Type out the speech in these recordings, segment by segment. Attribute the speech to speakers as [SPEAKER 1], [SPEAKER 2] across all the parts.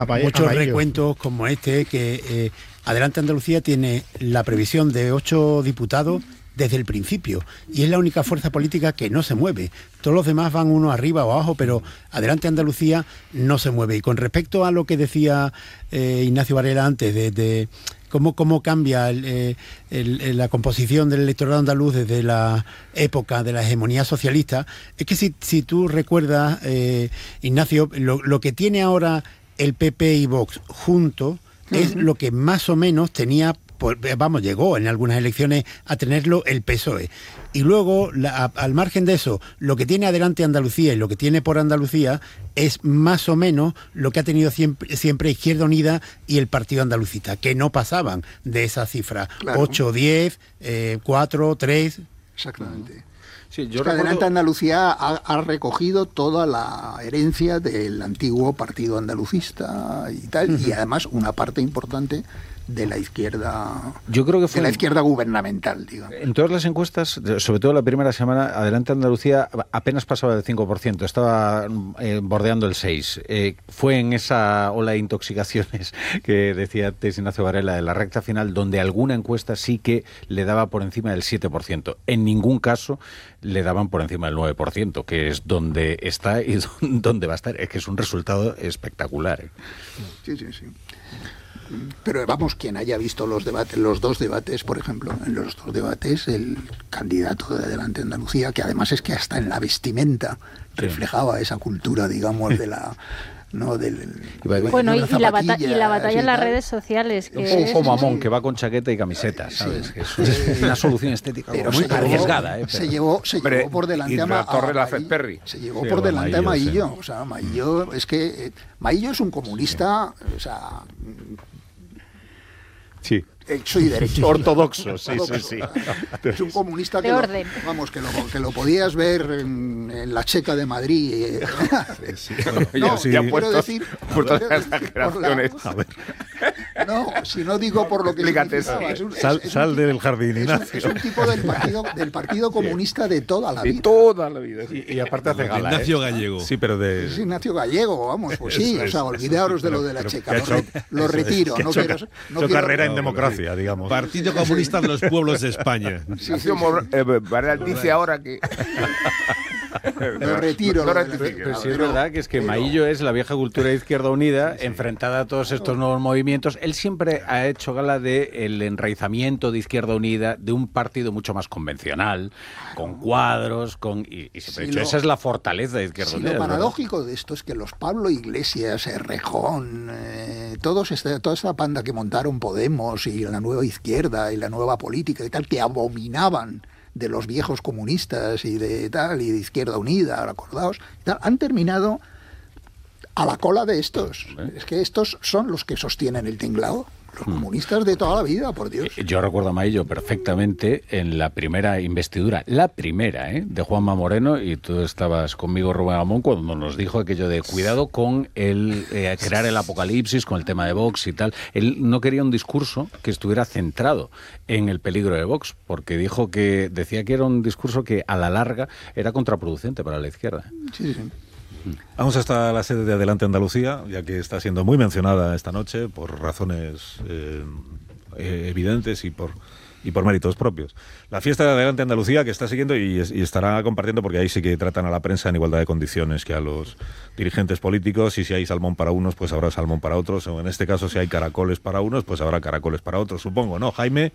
[SPEAKER 1] muchos recuentos como este, que Adelante Andalucía tiene la previsión de 8 diputados desde el principio, y es la única fuerza política que no se mueve. Todos los demás van uno arriba o abajo, pero Adelante Andalucía no se mueve. Y con respecto a lo que decía Ignacio Varela antes, de cómo cambia la composición del electorado andaluz desde la época de la hegemonía socialista, es que si tú recuerdas, Ignacio, lo que tiene ahora el PP y Vox juntos es lo que más o menos tenía, llegó en algunas elecciones a tenerlo el PSOE. Y luego, al margen de eso, lo que tiene Adelante Andalucía y lo que tiene Por Andalucía es más o menos lo que ha tenido siempre Izquierda Unida y el Partido Andalucista, que no pasaban de esa cifra. Claro. 8, 10, 4, 3...
[SPEAKER 2] Exactamente.
[SPEAKER 3] Sí,
[SPEAKER 2] yo recuerdo... Adelante Andalucía ha recogido toda la herencia del antiguo partido andalucista y tal, y además una parte importante de la izquierda,
[SPEAKER 3] yo creo que fue
[SPEAKER 2] de la izquierda gubernamental, digamos.
[SPEAKER 3] En todas las encuestas, sobre todo la primera semana, Adelante Andalucía apenas pasaba del 5%, estaba bordeando el 6%. Fue en esa ola de intoxicaciones que decía antes Ignacio Varela, de la recta final, donde alguna encuesta sí que le daba por encima del 7%. En ningún caso le daban por encima del 9%, que es donde está y donde va a estar. Es que es un resultado espectacular.
[SPEAKER 2] Sí. Pero vamos, quien haya visto los dos debates, por ejemplo, en los dos debates, el candidato de Adelante Andalucía, que además es que hasta en la vestimenta reflejaba esa cultura, digamos, de la... ¿no?
[SPEAKER 4] Bueno, y la batalla en las redes sociales, que
[SPEAKER 3] como Amón, que va con chaqueta y camiseta, ¿sabes? Que es una solución estética muy arriesgada.
[SPEAKER 2] Se llevó por delante a Maillo. O sea, Maillo es que Maillo es un comunista, o sea...
[SPEAKER 3] Sí.
[SPEAKER 2] Soy derecho.
[SPEAKER 3] Ortodoxo, sí.
[SPEAKER 2] Es un comunista que
[SPEAKER 4] orden.
[SPEAKER 2] Vamos, que lo podías ver en la Checa de Madrid.
[SPEAKER 3] Ya puesto decir por todas las exageraciones.
[SPEAKER 2] No, si no digo por lo que
[SPEAKER 5] sal del jardín, Ignacio.
[SPEAKER 2] Es un tipo del Partido Comunista de toda la vida.
[SPEAKER 3] De toda la vida.
[SPEAKER 5] Y aparte hace gala. Ignacio Gallego. Sí, pero
[SPEAKER 2] Es Ignacio Gallego, vamos, pues sí. O sea, olvidaros de lo de la Checa. Lo retiro. No quiero
[SPEAKER 5] carrera en democracia, digamos.
[SPEAKER 6] Partido Comunista de los Pueblos de España.
[SPEAKER 3] Varela dice ahora que...
[SPEAKER 2] Lo retiro.
[SPEAKER 3] Pero sí es verdad que es que Maillo es la vieja cultura de Izquierda Unida enfrentada a todos estos nuevos movimientos. Él siempre ha hecho gala del enraizamiento de Izquierda Unida, de un partido mucho más convencional, con cuadros, y siempre ha dicho, esa es la fortaleza de Izquierda Unida.
[SPEAKER 2] Lo paradójico de esto es que los Pablo Iglesias, Errejón, toda esta panda que montaron Podemos y la nueva izquierda y la nueva política y tal, que abominaban de los viejos comunistas y de Izquierda Unida, acordaos, han terminado a la cola de estos. Es que estos son los que sostienen el tinglado. Los comunistas de toda la vida, por Dios.
[SPEAKER 3] Yo recuerdo a Maillo perfectamente en la primera investidura, de Juanma Moreno, y tú estabas conmigo, Rubén Amón, cuando nos dijo aquello de cuidado con el crear el apocalipsis, con el tema de Vox y tal. Él no quería un discurso que estuviera centrado en el peligro de Vox, porque decía que era un discurso que a la larga era contraproducente para la izquierda.
[SPEAKER 2] Sí.
[SPEAKER 5] Vamos hasta la sede de Adelante Andalucía, ya que está siendo muy mencionada esta noche por razones evidentes y por méritos propios. La fiesta de Adelante Andalucía, que está siguiendo y estará compartiendo, porque ahí sí que tratan a la prensa en igualdad de condiciones que a los dirigentes políticos, y si hay salmón para unos, pues habrá salmón para otros, o en este caso si hay caracoles para unos, pues habrá caracoles para otros, supongo, ¿no, Jaime?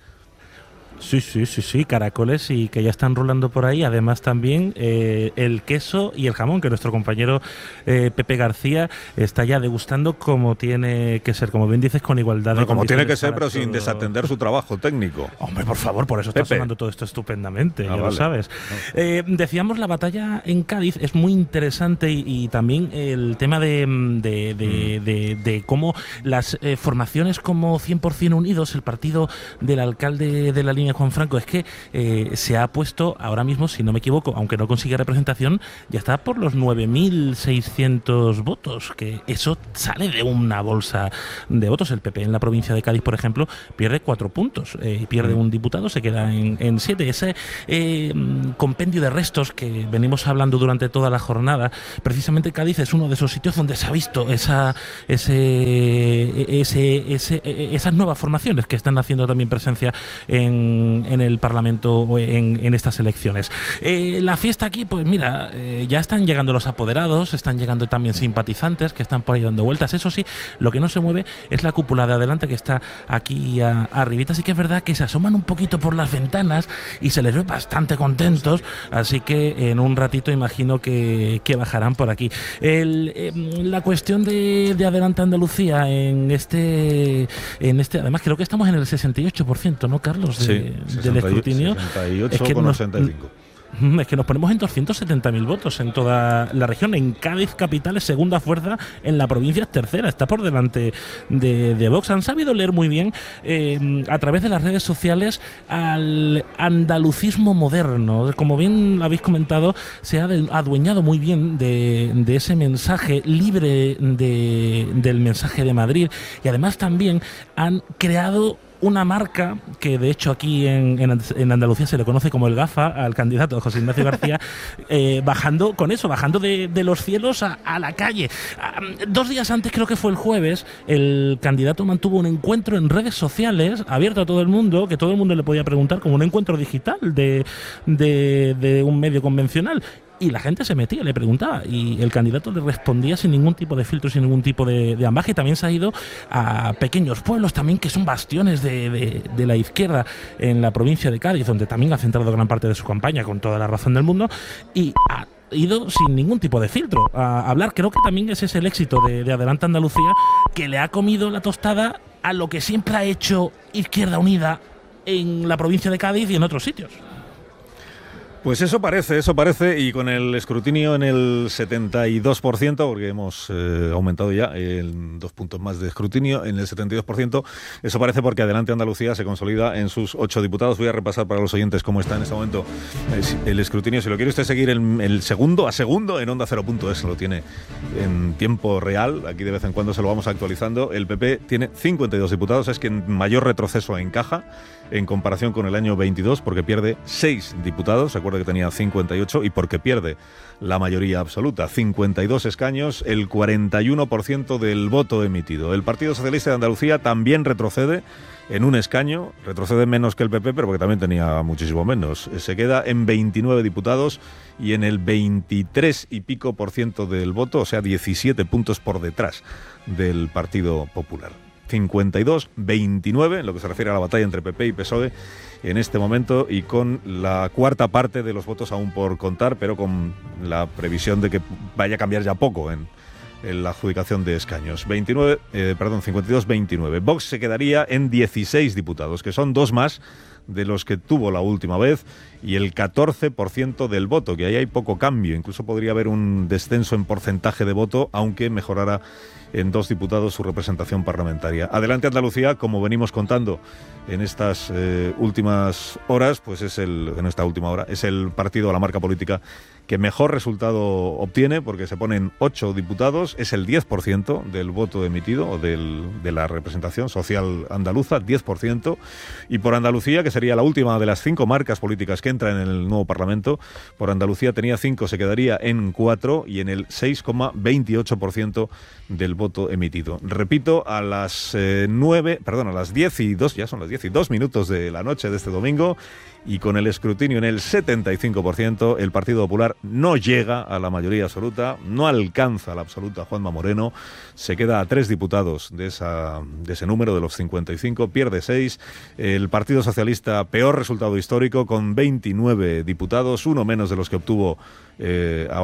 [SPEAKER 7] Sí, caracoles, y que ya están rulando por ahí. Además también el queso y el jamón, que nuestro compañero Pepe García está ya degustando como tiene que ser, como bien dices, con igualdad de
[SPEAKER 5] como
[SPEAKER 7] condiciones.
[SPEAKER 5] Tiene que ser, pero sin desatender su trabajo técnico.
[SPEAKER 7] Hombre, por favor, por eso está sonando todo esto estupendamente, ya lo sabes. Decíamos, la batalla en Cádiz es muy interesante, y también el tema de cómo las formaciones como 100% Unidos, el partido del alcalde de la línea Juanfranco, es que se ha puesto ahora mismo, si no me equivoco, aunque no consigue representación, ya está por los 9.600 votos, que eso sale de una bolsa de votos. El PP en la provincia de Cádiz, por ejemplo, pierde 4 puntos, pierde un diputado, se queda en 7. Ese compendio de restos que venimos hablando durante toda la jornada, precisamente Cádiz es uno de esos sitios donde se ha visto esas nuevas formaciones que están haciendo también presencia en el Parlamento o en estas elecciones. La fiesta aquí, pues mira, ya están llegando los apoderados, están llegando también simpatizantes que están por ahí dando vueltas. Eso sí, lo que no se mueve es la cúpula de adelante que está aquí arribita. Así que es verdad que se asoman un poquito por las ventanas y se les ve bastante contentos, así que en un ratito imagino que bajarán por aquí. La cuestión de Adelante Andalucía en este, además creo que estamos en el 68%, ¿no, Carlos? Del escrutinio.
[SPEAKER 5] 68,85.
[SPEAKER 7] Es que nos ponemos en 270.000 votos en toda la región. En Cádiz capital es segunda fuerza, en la provincia es tercera, está por delante de Vox. Han sabido leer muy bien a través de las redes sociales al andalucismo moderno. Como bien habéis comentado, se ha adueñado muy bien de ese mensaje libre del mensaje de Madrid, y además también han creado una marca que de hecho aquí en Andalucía se le conoce como el GAFA al candidato José Ignacio García, bajando de los cielos a la calle. 2 días antes, creo que fue el jueves, el candidato mantuvo un encuentro en redes sociales abierto a todo el mundo, que todo el mundo le podía preguntar, como un encuentro digital de un medio convencional. Y la gente se metía, le preguntaba, y el candidato le respondía sin ningún tipo de filtro, sin ningún tipo de ambaje. También se ha ido a pequeños pueblos también que son bastiones de la izquierda en la provincia de Cádiz, donde también ha centrado gran parte de su campaña, con toda la razón del mundo, y ha ido sin ningún tipo de filtro a hablar. Creo que también ese es el éxito de Adelante Andalucía, que le ha comido la tostada a lo que siempre ha hecho Izquierda Unida en la provincia de Cádiz y en otros sitios.
[SPEAKER 5] Pues eso parece, y con el escrutinio en el 72%, porque hemos aumentado ya 2 puntos más de escrutinio, en el 72%, eso parece porque Adelante Andalucía se consolida en sus 8 diputados. Voy a repasar para los oyentes cómo está en este momento el escrutinio. Si lo quiere usted seguir el segundo a segundo, en Onda 0.es lo tiene en tiempo real, aquí de vez en cuando se lo vamos actualizando. El PP tiene 52 diputados, es quien mayor retroceso encaja en comparación con el año 22, porque pierde 6 diputados, recuerda que tenía 58, y porque pierde la mayoría absoluta, 52 escaños, el 41% del voto emitido. El Partido Socialista de Andalucía también retrocede en un escaño, retrocede menos que el PP, pero porque también tenía muchísimo menos. Se queda en 29 diputados y en el 23 y pico % del voto, o sea, 17 puntos por detrás del Partido Popular. 52-29 en lo que se refiere a la batalla entre PP y PSOE en este momento, y con la cuarta parte de los votos aún por contar, pero con la previsión de que vaya a cambiar ya poco en la adjudicación de escaños. 52-29. Vox se quedaría en 16 diputados, que son 2 más de los que tuvo la última vez, y el 14% del voto, que ahí hay poco cambio. Incluso podría haber un descenso en porcentaje de voto, aunque mejorara en 2 diputados su representación parlamentaria. Adelante Andalucía, como venimos contando en estas últimas horas, pues es en esta última hora, es el partido, la marca política que mejor resultado obtiene, porque se ponen 8 diputados, es el 10% del voto emitido, o de la representación social andaluza, 10%, y por Andalucía, que sería la última de las 5 marcas políticas que entran en el nuevo Parlamento, por Andalucía tenía 5, se quedaría en 4 y en el 6,28% del voto emitido. Repito, a las 10 y 2, ya son las 10 y 2 minutos de la noche de este domingo, y con el escrutinio en el 75%, el Partido Popular no llega a la mayoría absoluta, no alcanza la absoluta Juanma Moreno, se queda a 3 diputados de ese número, de los 55, pierde 6. El Partido Socialista, peor resultado histórico, con 29 diputados, 1 menos de los que obtuvo